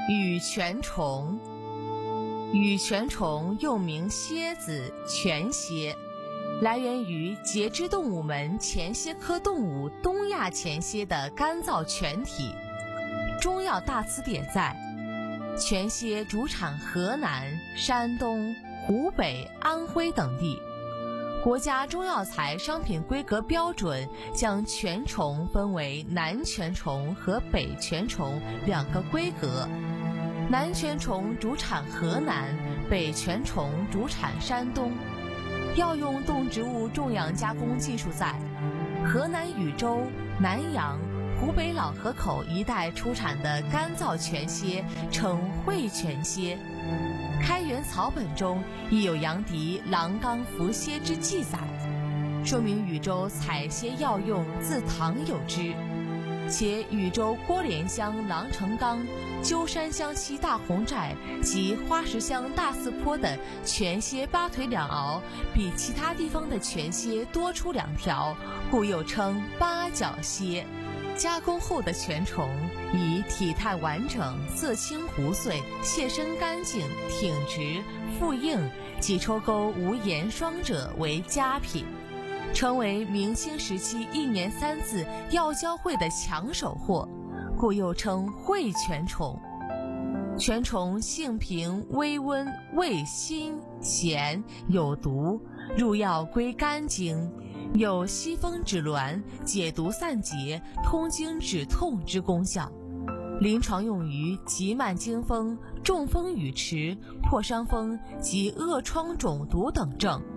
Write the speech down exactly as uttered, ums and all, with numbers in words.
羽泉虫。羽泉虫又名蝎子、泉蝎，来源于节肢动物门前蝎科动物东亚前蝎的干燥泉体。中药大词典载，泉蝎主产河南、山东、湖北、安徽等地。国家中药材商品规格标准将泉虫分为南泉虫和北泉虫两个规格，南泉虫主产河南，北泉虫主产山东。药用动植物种养加工技术在河南禹州、南阳、湖北老河口一带出产的干燥泉蝎称会泉蝎。开元草本中亦有杨迪郎冈伏蝎之记载，说明禹州采蝎药用自唐有之。且禹州郭连乡郎城冈、鸠山乡西大红寨及花石乡大寺坡的泉蝎八腿两螯比其他地方的泉蝎多出两条，故又称八角蝎。加工后的泉虫以体态完整、色清无碎、蟹身干净、挺直、腹硬及抽沟无盐霜者为佳品，成为明清时期一年三次药交会的抢手货，故又称会泉虫。泉虫性平微温，味辛咸，有毒，入药归肝经，有息风止挛、解毒散结、通经止痛之功效，临床用于急慢惊风、中风语迟、破伤风及恶疮肿毒等症。